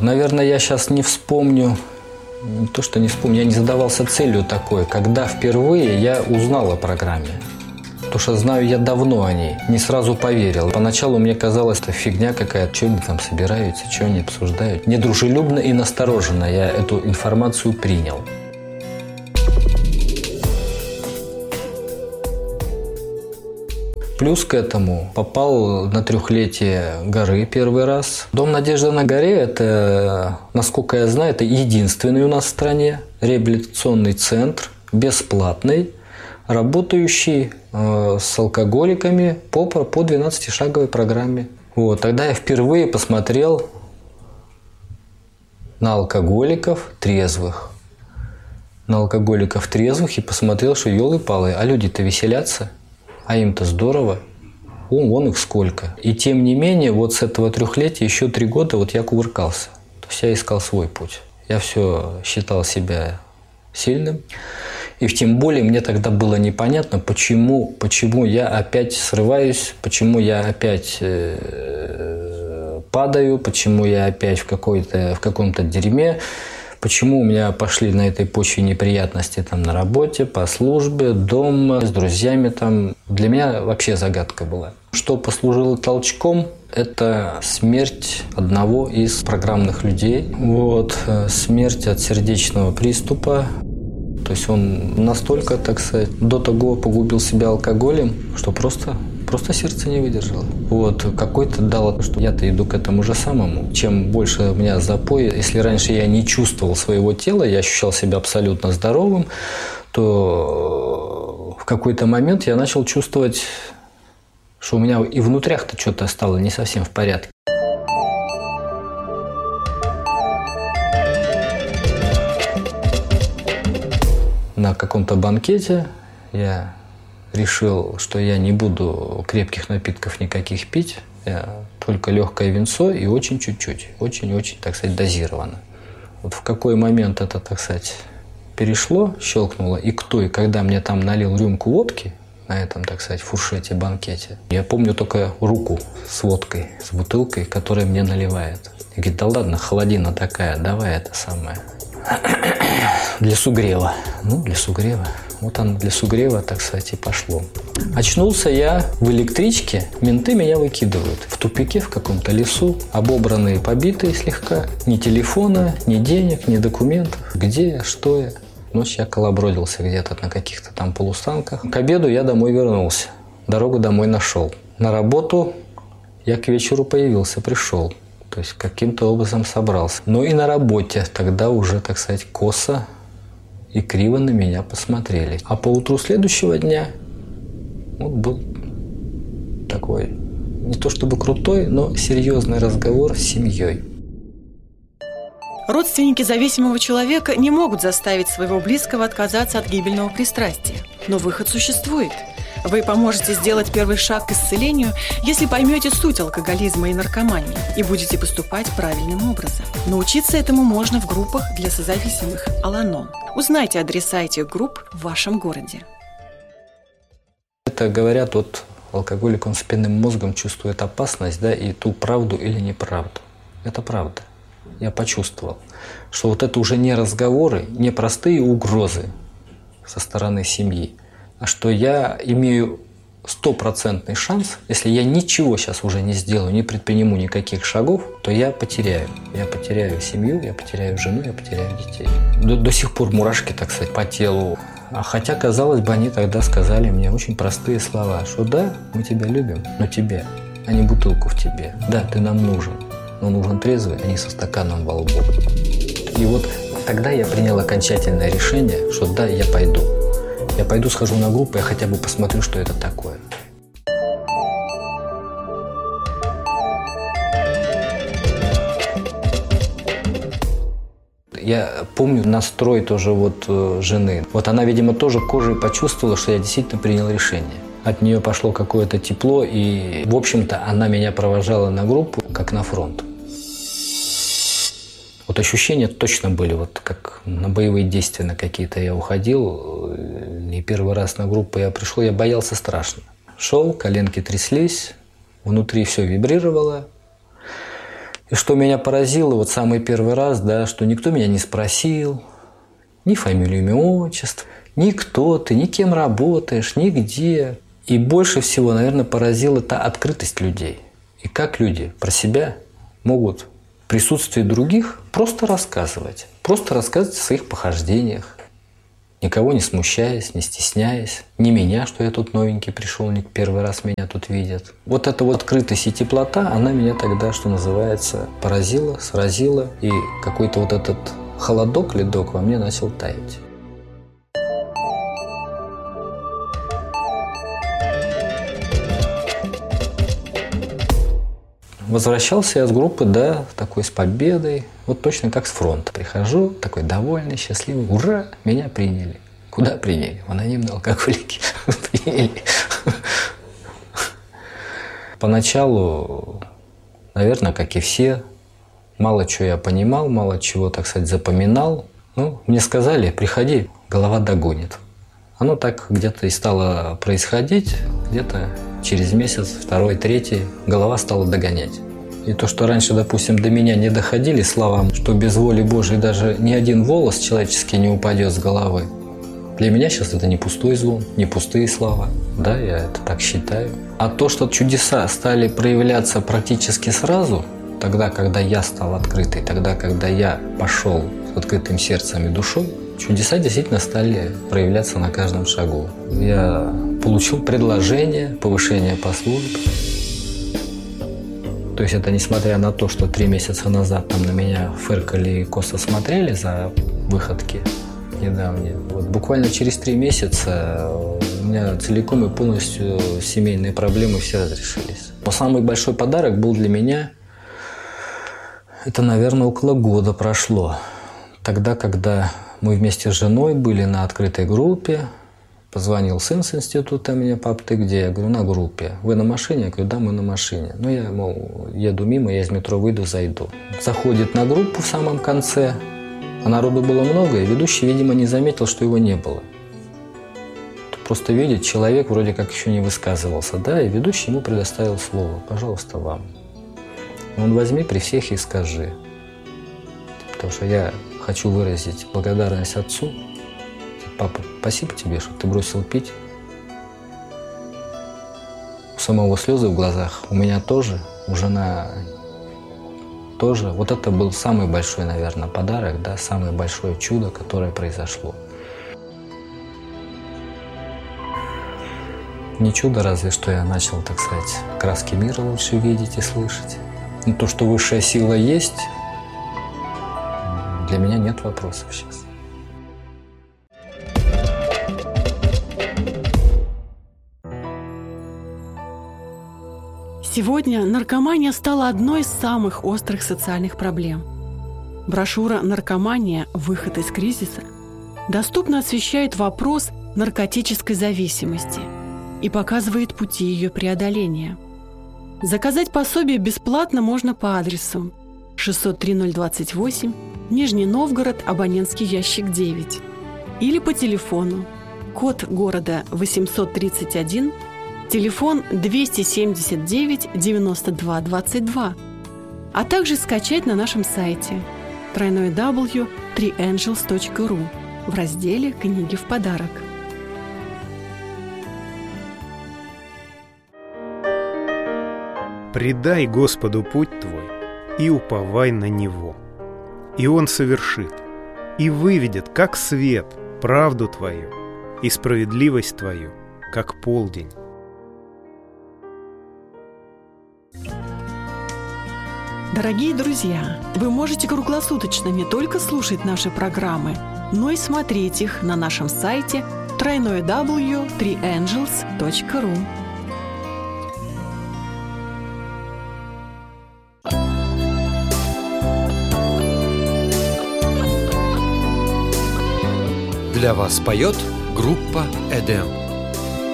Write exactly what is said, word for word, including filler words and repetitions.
Наверное, я сейчас не вспомню, не то что не вспомню, я не задавался целью такой, когда впервые я узнал о программе. Потому что знаю я давно о ней, не сразу поверил. Поначалу мне казалось, это фигня какая-то, что они там собираются, что они обсуждают. Недружелюбно и настороженно я эту информацию принял. Плюс к этому попал на трехлетие горы первый раз. Дом Надежды на горе – это, насколько я знаю, это единственный у нас в стране реабилитационный центр, бесплатный, работающий э, с алкоголиками по, по двенадцатишаговой программе. Вот, тогда я впервые посмотрел на алкоголиков трезвых. На алкоголиков трезвых и посмотрел, что елы-палы, а люди-то веселятся. А им-то здорово. О, вон их сколько. И тем не менее, вот с этого трехлетия еще три года вот я кувыркался. То есть я искал свой путь. Я все считал себя сильным. И тем более мне тогда было непонятно, почему, почему я опять срываюсь, почему я опять э, падаю, почему я опять в, какой-то, в каком-то дерьме. Почему у меня пошли на этой почве неприятности там, на работе, по службе, дома, с друзьями. Там. Для меня вообще загадка была. Что послужило толчком, это смерть одного из программных людей. Вот, смерть от сердечного приступа. То есть он настолько, так сказать, до того погубил себя алкоголем, что просто... Просто сердце не выдержало. Вот, какой-то дал, что я-то иду к этому же самому. Чем больше у меня запой, если раньше я не чувствовал своего тела, я ощущал себя абсолютно здоровым, то в какой-то момент я начал чувствовать, что у меня и внутрях-то что-то стало не совсем в порядке. На каком-то банкете я решил, что я не буду крепких напитков никаких пить, я только легкое винцо и очень чуть-чуть, очень-очень, так сказать, дозированно. Вот в какой момент это, так сказать, перешло, щелкнуло, и кто и когда мне там налил рюмку водки на этом, так сказать, фуршете-банкете, я помню только руку с водкой, с бутылкой, которая мне наливает. И говорит, да ладно, холодина такая, давай это самое. Для сугрева. Ну, для сугрева. Вот оно для сугрева, так сказать, и пошло. Очнулся я в электричке, менты меня выкидывают. В тупике, в каком-то лесу, обобранные, побитые слегка. Ни телефона, ни денег, ни документов. Где я, что я? Ночь я колобродился где-то на каких-то там полустанках. К обеду я домой вернулся. Дорогу домой нашел. На работу я к вечеру появился, пришел. То есть каким-то образом собрался. Но и на работе тогда уже, так сказать, косо и криво на меня посмотрели. А по утру следующего дня вот был такой, не то чтобы крутой, но серьезный разговор с семьей. Родственники зависимого человека не могут заставить своего близкого отказаться от гибельного пристрастия. Но выход существует. Вы поможете сделать первый шаг к исцелению, если поймете суть алкоголизма и наркомании и будете поступать правильным образом. Научиться этому можно в группах для созависимых «Ал-Анон». Узнайте адреса этих групп в вашем городе. Это говорят, вот алкоголик, он спинным мозгом чувствует опасность, да, и ту правду или неправду. Это правда. Я почувствовал, что вот это уже не разговоры, не простые угрозы со стороны семьи, а что я имею стопроцентный шанс, если я ничего сейчас уже не сделаю, не предприму никаких шагов, то я потеряю. Я потеряю семью, я потеряю жену, я потеряю детей. До, до сих пор мурашки, так сказать, по телу. А хотя, казалось бы, они тогда сказали мне очень простые слова, что да, мы тебя любим, но тебе, а не бутылку в тебе. Да, ты нам нужен, но нужен трезвый, а не со стаканом во лбу. И вот тогда я принял окончательное решение, что да, я пойду. Я пойду, схожу на группу, я хотя бы посмотрю, что это такое. Я помню настрой тоже вот жены. Вот она, видимо, тоже кожей почувствовала, что я действительно принял решение. От нее пошло какое-то тепло, и, в общем-то, она меня провожала на группу, как на фронт. Вот ощущения точно были, вот как на боевые действия на какие-то я уходил. И первый раз на группу я пришел, я боялся страшно. Шел, коленки тряслись, внутри все вибрировало. И что меня поразило, вот самый первый раз, да, что никто меня не спросил, ни фамилию, имя, отчество, ни кто ты, ни кем работаешь, ни где. И больше всего, наверное, поразила та открытость людей. И как люди про себя могут в присутствии других просто рассказывать. Просто рассказывать о своих похождениях. Никого не смущаясь, не стесняясь. Не меня, что я тут новенький пришел, не первый раз меня тут видят. Вот эта вот открытость и теплота, она меня тогда, что называется, поразила, сразила. И какой-то вот этот холодок, ледок во мне начал таять. Возвращался я с группы, да, такой с победой. Вот точно как с фронта. Прихожу, такой довольный, счастливый. Ура, меня приняли. Куда приняли? В анонимные алкоголики. Приняли. Поначалу, наверное, как и все, мало чего я понимал, мало чего, так сказать, запоминал. Ну, мне сказали, приходи, голова догонит. Оно так где-то и стало происходить, где-то через месяц, второй, третий, голова стала догонять. И то, что раньше, допустим, до меня не доходили слова, что без воли Божией даже ни один волос человеческий не упадет с головы. Для меня сейчас это не пустой звон, не пустые слова. Да, я это так считаю. А то, что чудеса стали проявляться практически сразу, тогда, когда я стал открытый, тогда, когда я пошел с открытым сердцем и душой, чудеса действительно стали проявляться на каждом шагу. Я получил предложение повышения по службе. То есть это несмотря на то, что три месяца назад там на меня фыркали и косо смотрели за выходки недавние. Вот буквально через три месяца у меня целиком и полностью семейные проблемы все разрешились. Но самый большой подарок был для меня, это, наверное, около года прошло. Тогда, когда мы вместе с женой были на открытой группе, позвонил сын с института меня, пап, ты где? Я говорю, на группе. Вы на машине? Я говорю, да, мы на машине. Ну, я, мол, еду мимо, я из метро выйду, зайду. Заходит на группу в самом конце, а народу было много, и ведущий, видимо, не заметил, что его не было. Просто видит, человек вроде как еще не высказывался, да, и ведущий ему предоставил слово. Пожалуйста, вам. Он возьми при всех и скажи. Потому что я хочу выразить благодарность отцу. Папа, спасибо тебе, что ты бросил пить. У самого слезы в глазах, у меня тоже, у жена тоже. Вот это был самый большой, наверное, подарок, да, самое большое чудо, которое произошло. Не чудо, разве что я начал, так сказать, краски мира лучше видеть и слышать. Но то, что высшая сила есть, для меня нет вопросов сейчас. Сегодня наркомания стала одной из самых острых социальных проблем. Брошюра «Наркомания. Выход из кризиса» доступно освещает вопрос наркотической зависимости и показывает пути ее преодоления. Заказать пособие бесплатно можно по адресу шестьсот три ноль двадцать восемь, Нижний Новгород, абонентский ящик девять, или по телефону, код города восемьсот тридцать один, телефон двести семьдесят девять девяносто два двадцать два, а также скачать на нашем сайте дабл ю дабл ю дабл ю точка три энджелс точка ру в разделе «Книги в подарок». «Предай Господу путь твой и уповай на Него, и Он совершит, и выведет, как свет, правду твою и справедливость твою, как полдень». Дорогие друзья, вы можете круглосуточно не только слушать наши программы, но и смотреть их на нашем сайте дабл ю дабл ю дабл ю точка три энджелс точка ру. Для вас поет группа «Эдем».